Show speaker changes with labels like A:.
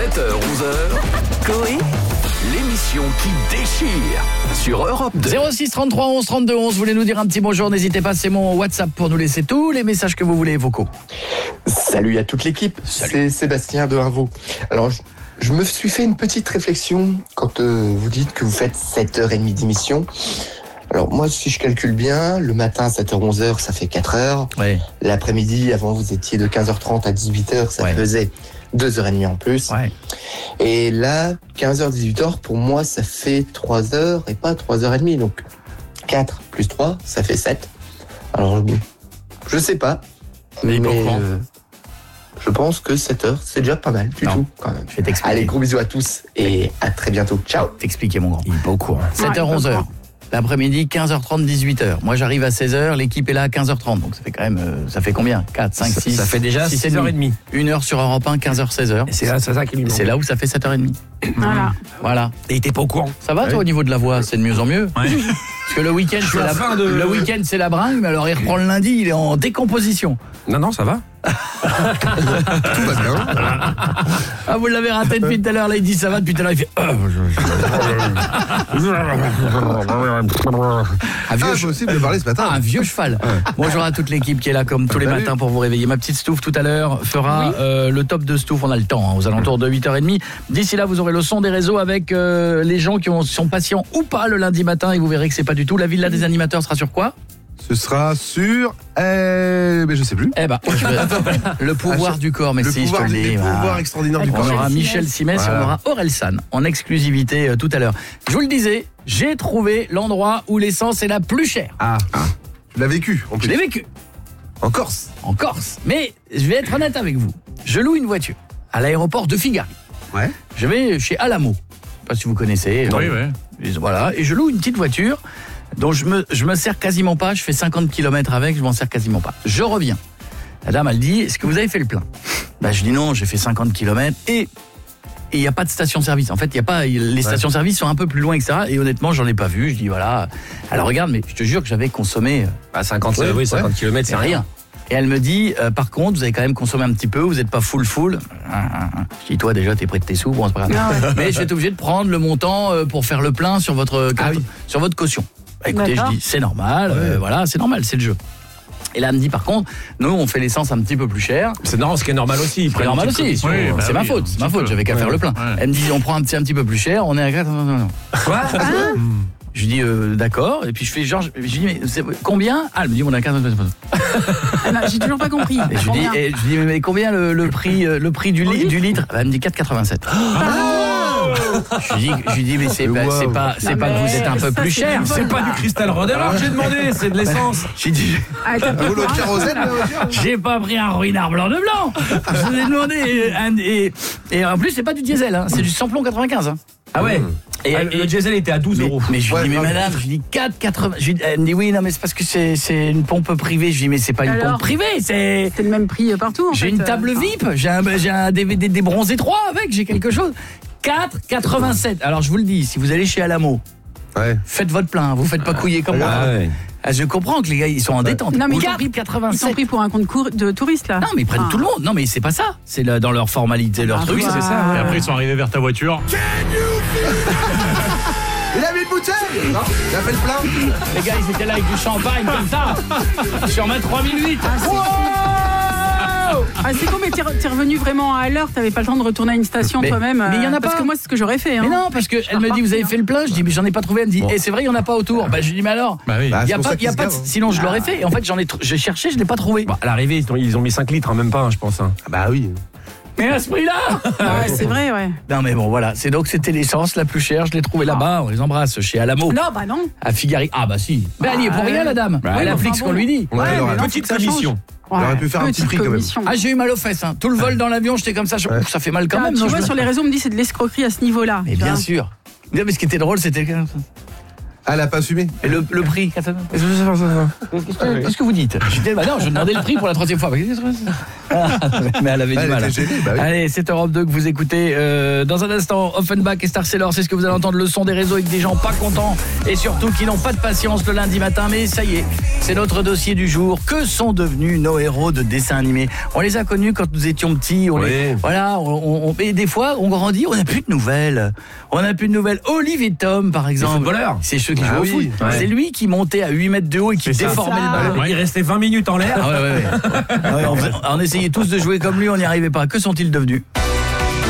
A: 7h-11h,
B: Coé,
A: l'émission qui déchire sur Europe 2.
C: 06 33 11 32 11, vous voulez nous dire un petit bonjour, n'hésitez pas, c'est mon WhatsApp pour nous laisser tous les messages que vous voulez vocaux.
D: Salut à toute l'équipe, c'est Sébastien de Harvaux. Alors, je me suis fait une petite réflexion quand vous dites que vous faites 7h30 d'émission. Alors moi, si je calcule bien, le matin 7h-11h, ça fait 4h.
C: Ouais.
D: L'après-midi, avant vous étiez de 15h30 à 18h, ça faisait 2h30 en plus.
C: Ouais.
D: Et là, 15h-18h, pour moi, ça fait 3h et pas 3h30. Donc 4 plus 3, ça fait 7. Alors, je sais pas.
C: Mais pourquoi
D: je pense que 7h, c'est déjà pas mal du
C: Non.
D: tout quand même.
C: Je vais t'expliquer.
D: Allez, gros bisous à tous et à très bientôt. Ciao.
C: T'expliquer, mon grand.
E: Il est pas au courant.
C: 7h 11h. L'après-midi, 15h30, 18h. Moi, j'arrive à 16h, l'équipe est là à 15h30. Donc, ça fait quand même, ça fait combien 4, 5, 6.
E: Ça fait déjà
C: 6h30. 1h sur Europe 1, 15h, 16h.
E: Et c'est là, c'est ça qui lui manque.
C: C'est là où ça fait 7h30.
F: Voilà.
C: Voilà.
E: Et il était pas au courant.
C: Ça va, toi, au niveau de la voix? C'est de mieux en mieux?
E: Ouais.
C: Parce que le week-end, c'est le week-end, c'est la bringue, mais alors il reprend le lundi, il est en décomposition.
E: Non, ça va.
D: Tout va bien.
C: Ah, vous l'avez raté depuis tout à l'heure, là, il dit ça va depuis tout à l'heure, il fait...
G: Impossible de parler ce matin.
C: Un vieux cheval. Bonjour à toute l'équipe qui est là comme tous les
G: Salut.
C: matins pour vous réveiller. Ma petite Stouff tout à l'heure fera le top de Stouff, on a le temps, aux alentours de 8h30. D'ici là, vous aurez le son des réseaux avec les gens qui sont patients ou pas le lundi matin et vous verrez que c'est pas du tout. La villa des animateurs sera sur quoi?
G: Ce sera sur... mais je sais plus.
C: Eh ben, le pouvoir du corps, mais
G: Le
C: si je te
G: pouvoir,
C: le dis.
G: les pouvoirs extraordinaires du
C: On
G: corps.
C: aura Michel Simès et on aura Aurel San en exclusivité tout à l'heure. Je vous le disais, j'ai trouvé l'endroit où l'essence est la plus chère.
G: Ah. Tu l'as vécu en
C: Je
G: plus.
C: l'ai vécu
G: En Corse.
C: en Corse. Mais je vais être honnête avec vous. Je loue une voiture à l'aéroport de Figari.
G: Ouais.
C: Je vais chez Alamo. Je sais pas si vous connaissez.
E: Oui.
C: Et voilà. Et je loue une petite voiture dont je me sers quasiment pas. Je fais 50 km avec, je m'en sers quasiment pas. Je reviens. La dame, elle dit, est-ce que vous avez fait le plein? Bah, je dis non, j'ai fait 50 km et il n'y a pas de station-service. En fait, il y a pas, les stations-service sont un peu plus loin, etc. Et honnêtement, j'en ai pas vu. Je dis voilà. Alors regarde, mais je te jure que j'avais consommé
E: 50 km,
C: c'est rien. Et elle me dit, par contre, vous avez quand même consommé un petit peu, vous n'êtes pas full. Je dis, toi déjà, t'es près de tes sous, bon, c'est pas grave. Mais je vais être obligé de prendre le montant pour faire le plein sur votre sur votre caution. Bah, écoutez,
F: D'accord.
C: je dis, c'est normal, voilà, c'est normal, c'est le jeu. Et là, elle me dit, par contre, nous, on fait l'essence un petit peu plus cher.
E: C'est normal, ce qui est normal aussi.
C: C'est normal aussi. C'est ma faute, c'est ma faute, j'avais qu'à faire le plein. Elle me dit, on prend un petit peu plus cher, on est à 4... Non.
E: Quoi?
C: Je lui dis, d'accord, et puis je fais genre, je lui dis, mais combien? Ah, elle me dit, on est à 15...
F: J'ai toujours pas compris.
C: Et je lui dis, mais combien le prix du litre? Elle me dit 4,87. Je lui dis, mais c'est pas que vous êtes un peu plus cher.
E: C'est pas du Crystal Roder alors que j'ai demandé, c'est de l'essence.
C: J'ai dit,
G: Le kérosène, la voiture.
C: j'ai pas pris un ruinard blanc de blanc. Je vous ai demandé. Et en plus, c'est pas du diesel, hein, c'est du samplon 95. Hein.
E: Ah ouais.
C: Et
E: Le diesel était à 12 euros.
C: Mais je lui dis, mais madame, je lui dis 4,80. Elle me dit, oui, non, mais c'est parce que c'est une pompe privée. Je lui dis, mais c'est pas une
F: Alors
C: pompe privée, c'est
F: le même prix partout.
C: j'ai une table VIP, j'ai un DVD des bronzés 3 avec, j'ai quelque chose. 4,87. Alors je vous le dis, si vous allez chez Alamo,
G: Ouais.
C: faites votre plein, vous faites pas couiller comme moi.
E: ouais.
C: Ah, je comprends que les gars, ils sont en détente.
F: Non, mais
C: Ils
F: ils
C: ont pris
F: Ils sont
C: 87.
F: pris pour un compte de touristes là.
C: Non, mais ils prennent tout le monde. Non, mais c'est pas ça. C'est dans leur formalité, leur truc.
F: ouais.
C: C'est ça.
H: Et après, ils sont arrivés vers ta voiture.
G: Il a mis une bouteille. Non, il a fait le plein.
C: Les gars, ils étaient là avec du champagne comme ça. Sur ma 3008.
F: Ah, c'est con, mais t'es revenu vraiment à l'heure. T'avais pas le temps de retourner à une station
C: Mais
F: toi-même.
C: il y en a
F: parce
C: pas.
F: que moi, c'est ce que j'aurais fait. Hein.
C: Mais non, parce qu'elle me dit, vous avez fait le plein. Je dis, mais j'en ai pas trouvé. Elle me dit, c'est vrai, il y en a pas autour. Bah, je lui dis, mais alors.
H: Bah oui.
G: Bah,
C: Il y
G: c'est
C: a
G: pour
C: pas,
G: ça
C: il y a
G: qu'ils
C: pas.
G: se gavent, hein.
C: Sinon, je l'aurais fait. Et en fait, j'ai cherché, je l'ai pas trouvé.
E: À l'arrivée, ils ont mis 5 litres, même pas, je pense.
G: Ah bah oui.
C: Mais à ce prix-là.
F: Ouais, c'est vrai, ouais.
C: Non, mais bon, voilà. C'était l'essence la plus chère. Je l'ai trouvée là-bas. On les embrasse chez Alamo.
F: Non, bah non.
C: À Figari. Ah bah si. Mais elle y est pour rien, la dame. Elle applique ce qu'on lui dit.
G: Ouais,
F: mais
G: alors,
F: non,
E: Petite
F: faut que ça
E: commission.
F: change.
G: aurait pu faire un petit
F: petite
G: prix, quand même.
F: commission.
C: Ah, j'ai eu mal aux fesses. Hein. Tout le vol dans l'avion, j'étais comme ça. Ça fait mal quand même.
F: Tu
C: non,
F: vois, sur les réseaux, on me dit c'est de l'escroquerie à ce niveau-là.
C: Mais bien sûr. Mais ce qui était drôle, c'était...
G: Ah, elle a pas assumé.
C: Et le prix qu'est-ce que vous dites? Non, je demandais le prix pour la 3e fois. Mais elle avait du mal.
G: Elle était gênée, bah oui.
C: Allez, c'est Europe 2 que vous écoutez. Dans un instant, Offenbach et Star Sailor, c'est ce que vous allez entendre, le son des réseaux avec des gens pas contents et surtout qui n'ont pas de patience le lundi matin. Mais ça y est, c'est notre dossier du jour. Que sont devenus nos héros de dessins animés? On les a connus quand nous étions petits. Et des fois, on grandit, on n'a plus de nouvelles. Olive et Tom, par exemple.
E: footballeurs.
C: C'est ceux qui jouent au foot.
E: Ouais.
C: C'est lui qui montait à 8 mètres de haut et qui déformait le ballon.
E: Il restait 20 minutes en l'air.
C: On essayait tous de jouer comme lui, on n'y arrivait pas. Que sont-ils devenus?